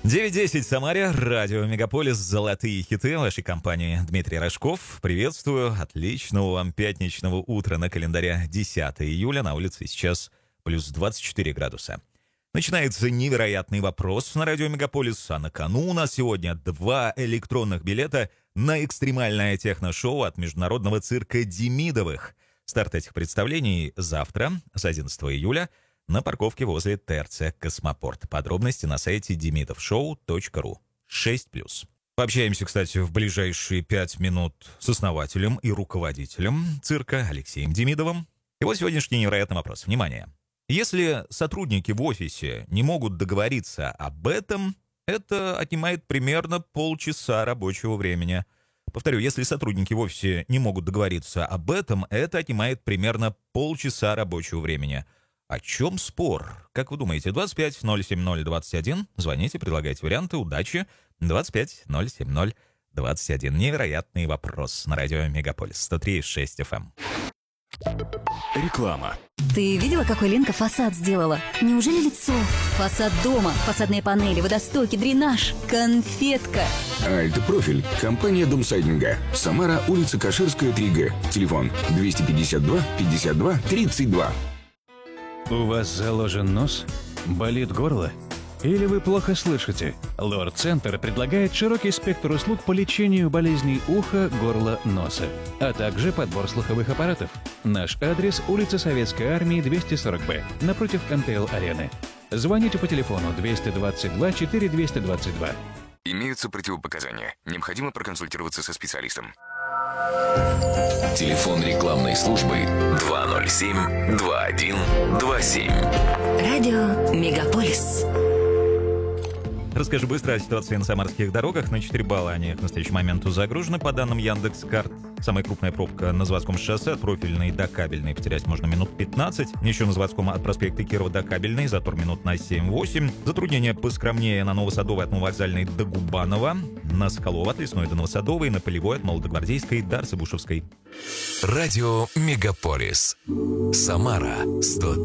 9:10 в Самаре, радио «Мегаполис», золотые хиты вашей компании. Дмитрий Рожков, приветствую. Отличного вам пятничного утра на календаре 10 июля. На улице сейчас плюс 24 градуса. Начинается невероятный вопрос на радио «Мегаполис», а на кону у нас сегодня 2 электронных билета на экстремальное техно-шоу от международного цирка Демидовых. Старт этих представлений завтра, с 11 июля, на парковке возле ТРЦ «Космопорт». Подробности на сайте demidovshow.ru. 6+. Пообщаемся, кстати, в ближайшие 5 минут с основателем и руководителем цирка Алексеем Демидовым. Его сегодняшний невероятный вопрос. Внимание! Если сотрудники в офисе не могут договориться об этом, это отнимает примерно полчаса рабочего времени. Повторю, если сотрудники в офисе не могут договориться об этом, это отнимает примерно полчаса рабочего времени. О чем спор? Как вы думаете? 25-070-21. Звоните, предлагайте варианты. Удачи. 25-070-21. Невероятный вопрос на радио «Мегаполис». 103,6 FM. Реклама. Ты видела, какой Ленка фасад сделала? Неужели лицо? Фасад дома, фасадные панели, водостоки, дренаж, конфетка. Альт-профиль. Компания Домсайдинга. Самара, улица Каширская, 3Г. Телефон 252 52 32. У вас заложен нос? Болит горло? Или вы плохо слышите? Лор-центр предлагает широкий спектр услуг по лечению болезней уха, горла, носа, а также подбор слуховых аппаратов. Наш адрес – улица Советской Армии, 240Б, напротив МТЛ-арены. Звоните по телефону 222 4222. Имеются противопоказания. Необходимо проконсультироваться со специалистом. Телефон рекламной службы 207-2127. Радио «Мегаполис». Расскажу быстро о ситуации на самарских дорогах. На 4 балла они к настоящему моменту загружены. По данным Яндекс.Карт, самая крупная пробка на Заводском шоссе от Профильной до Кабельной. Потерять можно минут 15. Еще на Заводском от проспекта Кирова до Кабельной. Затор минут на 7-8. Затруднения поскромнее на Новосадовой от Нововокзальной до Губанова. На Соколова от Лесной до Новосадовой. На Полевой от Молодогвардейской до Арцебушевской. Радио «Мегаполис». Самара 103,6